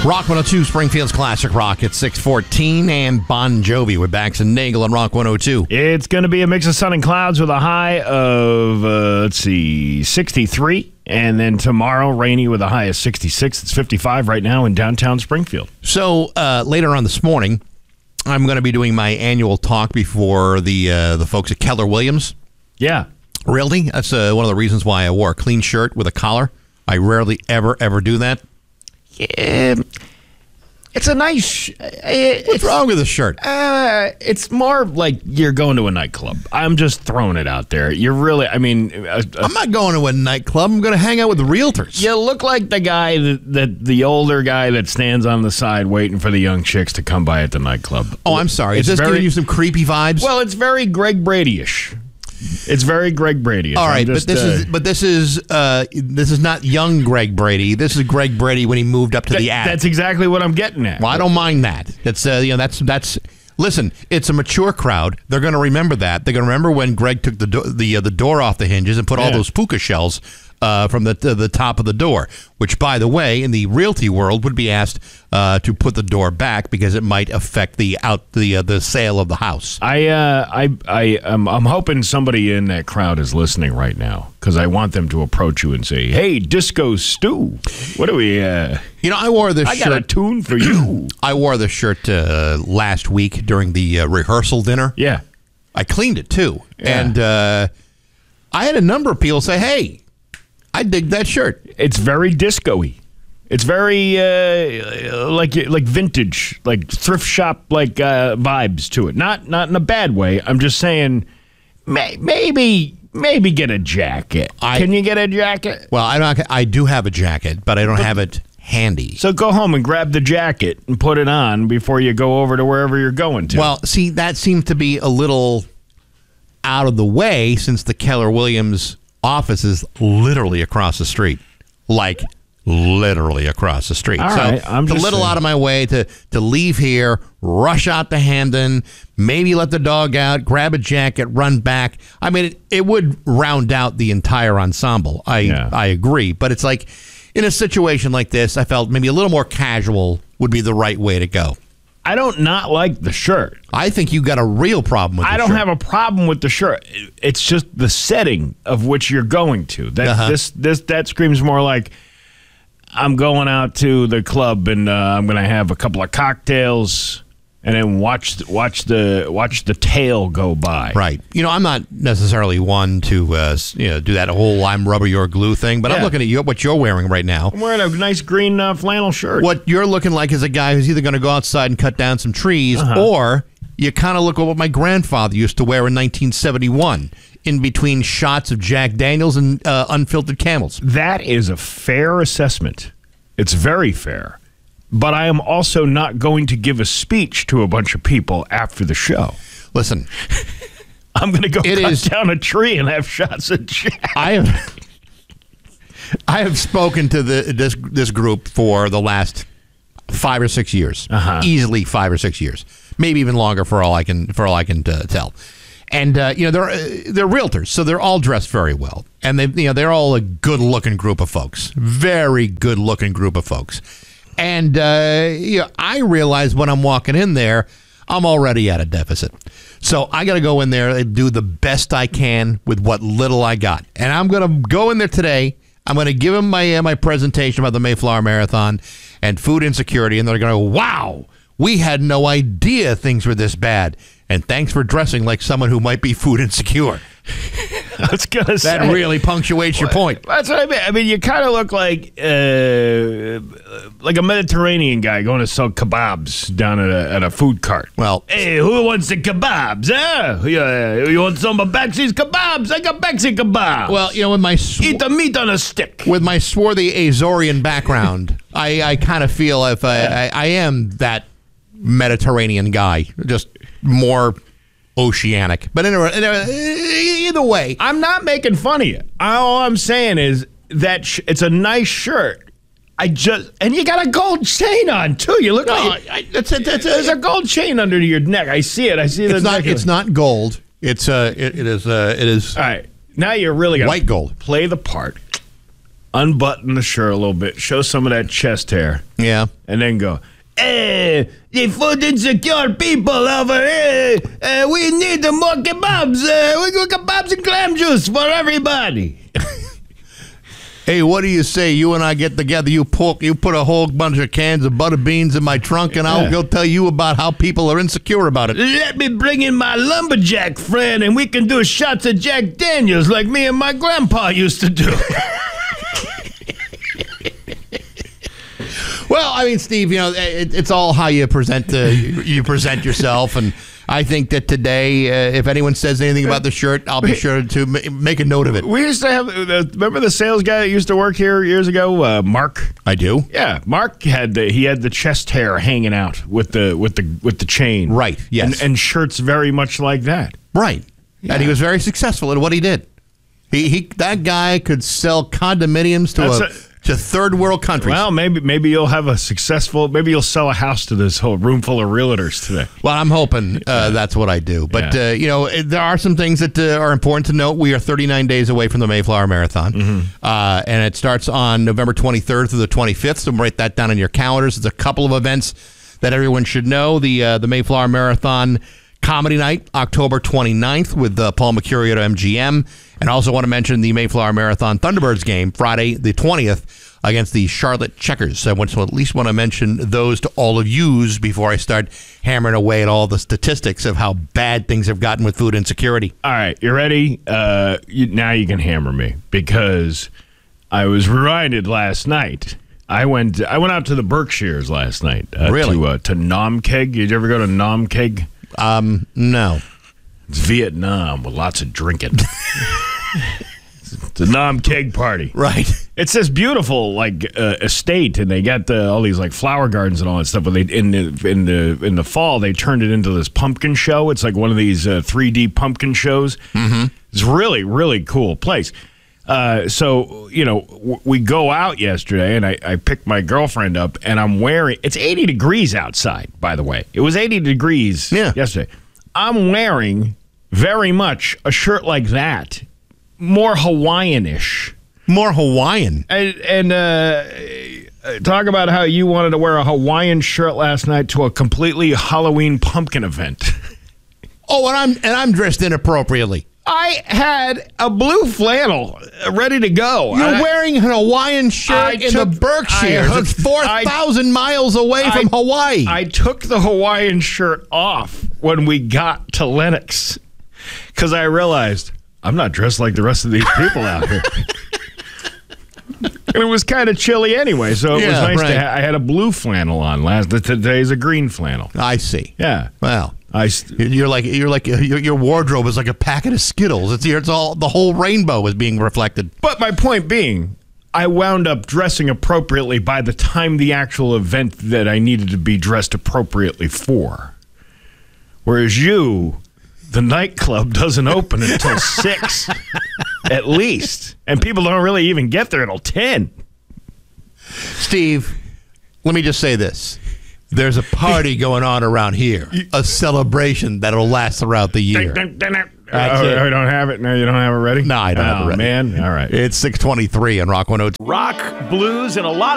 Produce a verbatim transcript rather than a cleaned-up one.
Rock one oh two, Springfield's Classic Rock at six fourteen, and Bon Jovi with Bax and Nagel on Rock one oh two. It's going to be a mix of sun and clouds with a high of, uh, let's see, sixty-three. And then tomorrow, rainy with a high of sixty-six. It's fifty-five right now in downtown Springfield. So uh, later on this morning, I'm going to be doing my annual talk before the uh, the folks at Keller Williams. Yeah. Realty. That's uh, one of the reasons why I wore a clean shirt with a collar. I rarely, ever, ever do that. Yeah, it's a nice. It's, What's wrong with the shirt? Uh, it's more like you're going to a nightclub. I'm just throwing it out there. You're really. I mean, a, a, I'm not going to a nightclub. I'm going to hang out with the realtors. You look like the guy that, that the older guy that stands on the side waiting for the young chicks to come by at the nightclub. Oh, I'm sorry. It's Is this very, giving you some creepy vibes? Well, it's very Greg Brady-ish. It's very Greg Brady. All right, just, but this uh, is but this is uh, this is not young Greg Brady. This is Greg Brady when he moved up to that, the ad. That's exactly what I'm getting at. Well, I don't mind that. That's uh, you know that's that's. Listen, it's a mature crowd. They're going to remember that. They're going to remember when Greg took the do- the uh, the door off the hinges and put all Yeah. those puka shells uh, from the to the top of the door. Which, by the way, in the realty world, would be asked uh, to put the door back because it might affect the out the uh, the sale of the house. I uh, I I um, I'm hoping somebody in that crowd is listening right now because I want them to approach you and say, "Hey, Disco Stew, what do we?" Uh, You know, I wore this I shirt. got a tune for you. I wore this shirt uh, last week during the uh, rehearsal dinner. Yeah, I cleaned it too, Yeah. and uh, I had a number of people say, "Hey, I dig that shirt." it's very disco-y. It's very uh, like like vintage, like thrift shop like uh, vibes to it. Not not in a bad way. I'm just saying, may, maybe maybe get a jacket. I- Can you get a jacket? Well, I don't. I do have a jacket, but I don't have it handy. So go home and grab the jacket and put it on before you go over to wherever you're going to. Well, see, that seems to be a little out of the way since the Keller Williams office is literally across the street, like literally across the street. All so right, I'm it's a just little saying. out of my way to to leave here, rush out to Hamden, maybe let the dog out, grab a jacket, run back. I mean, it, it would round out the entire ensemble. I Yeah. I agree, but it's like in a situation like this, I felt maybe a little more casual would be the right way to go. I don't not like the shirt. I think you got a real problem with I the don't shirt. have a problem with the shirt. It's just the setting of which you're going to. That Uh-huh. this this that screams more like I'm going out to the club and uh, I'm going to have a couple of cocktails and then watch the, watch the watch the tail go by. Right. You know, I'm not necessarily one to uh, s- you know do that whole I'm rubber your glue thing, but I'm Yeah. looking at you, what you're wearing right now. I'm wearing a nice green uh, flannel shirt. What you're looking like is a guy who's either going to go outside and cut down some trees, Uh-huh. or you kind of look at what my grandfather used to wear in nineteen seventy-one, in between shots of Jack Daniels and uh, unfiltered Camels. That is a fair assessment. It's very fair. But I am also not going to give a speech to a bunch of people after the show. Listen, I'm going to go It cut is- down a tree and have shots of Jack. I have I have spoken to the this this group for the last five or six years, Uh-huh. easily five or six years, maybe even longer for all I can for all I can uh, tell. And uh, you know they're uh, they're realtors, so they're all dressed very well, and they you know they're all a good looking group of folks, very good looking group of folks. And uh, you know, I realize when I'm walking in there, I'm already at a deficit. So I got to go in there and do the best I can with what little I got. And I'm going to go in there today. I'm going to give them my uh, my presentation about the Mayflower Marathon and food insecurity, and they're going to go, "Wow, we had no idea things were this bad. And thanks for dressing like someone who might be food insecure." I was going to say. That really punctuates your point. That's what I mean. I mean, you kind of look like uh, like a Mediterranean guy going to sell kebabs down at a, at a food cart. Well, Hey, who wants the kebabs, huh? Yeah, you want some of Bexy's kebabs? I got Bexy kebabs. well, you know, with my sw- Eat the meat on a stick. with my swarthy Azorian background, I, I kind of feel if I, I, I am that Mediterranean guy, just more oceanic. But anyway, either way, I'm not making fun of you. All I'm saying is that sh- it's a nice shirt. I just and you got a gold chain on too. You look no, like I, that's it. That's there's a it. gold chain under your neck. I see it. I see the It's not. neck. It's not gold. It's uh. It, it is uh. It is All right. Now you're really gonna white gold. play the part. unbutton the shirt a little bit, show some of that chest hair, Yeah. and then go, "Hey, the food insecure people over here, uh, we need more kebabs. Uh, we got kebabs and clam juice for everybody." Hey, what do you say? You and I get together. You put you put a whole bunch of cans of butter beans in my trunk, and I'll Yeah. go tell you about how people are insecure about it. Let me bring in my lumberjack friend, and we can do shots of Jack Daniels like me and my grandpa used to do. Well, I mean, Steve, you know, it, it's all how you present uh, you, you present yourself, and I think that today, uh, if anyone says anything about the shirt, I'll be sure to ma- make a note of it. We used to have, uh, remember the sales guy that used to work here years ago, uh, Mark? I do. Yeah, Mark had the, he had the chest hair hanging out with the with the with the chain, Right, yes. and, and shirts very much like that. Right. Yeah. And he was very successful at what he did. He, he that guy could sell condominiums to That's a, a- to third world countries. Well, maybe maybe you'll have a successful, maybe you'll sell a house to this whole room full of realtors today. Well, I'm hoping uh, that's what I do. But, Yeah. uh, you know, there are some things that uh, are important to note. We are thirty-nine days away from the Mayflower Marathon, Mm-hmm. uh, and it starts on November twenty-third through the twenty-fifth, so write that down on your calendars. It's a couple of events that everyone should know. The, uh, the Mayflower Marathon Comedy Night, October twenty-ninth, with uh, Paul Mercurio at M G M. And I also want to mention the Mayflower Marathon Thunderbirds game, Friday the twentieth, against the Charlotte Checkers. So I want to at least want to mention those to all of yous before I start hammering away at all the statistics of how bad things have gotten with food insecurity. All right, you ready? Uh, you, now you can hammer me because I was reminded last night. I went I went out to the Berkshires last night. Uh, Really? To, uh, to Nam Keg. Did you ever go to Nam Keg? Um, no. It's Vietnam with lots of drinking. It's a Nam Keg party. Right. It's this beautiful like uh, estate, and they got the, all these like flower gardens and all that stuff. But they in the in the in the fall they turned it into this pumpkin show. It's like one of these uh, three D pumpkin shows. Mm-hmm. It's really really cool place. Uh, so you know w- we go out yesterday, and I, I picked my girlfriend up, and I'm wearing. It's eighty degrees outside, by the way. It was eighty degrees Yeah. yesterday. I'm wearing very much a shirt like that, more Hawaiian-ish. More Hawaiian. And, and uh, talk about how you wanted to wear a Hawaiian shirt last night to a completely Halloween pumpkin event. Oh, and I'm and I'm dressed inappropriately. I had a blue flannel ready to go. You're I- wearing an Hawaiian shirt I in took- the Berkshires. I hooked- It's four thousand miles away from I- Hawaii. I took the Hawaiian shirt off when we got to Lenox because I realized I'm not dressed like the rest of these people out here. And it was kind of chilly anyway, so it was Yeah, nice right. to ha- I had a blue flannel on last. Today's a green flannel. I see. Yeah. Well, I st- you're like you're like your, your wardrobe is like a packet of Skittles. It's it's all the whole rainbow is being reflected. But my point being, I wound up dressing appropriately by the time the actual event that I needed to be dressed appropriately for. Whereas you, the nightclub doesn't open until six at least. And people don't really even get there until ten. Steve, let me just say this. There's a party going on around here, a celebration that'll last throughout the year. Dun, dun, dun, dun. That's oh, it. I don't have it. No, you don't have it ready? No, I don't have it Oh, ready. man. All right. It's six twenty-three on Rock one oh two. Rock, blues, and a lot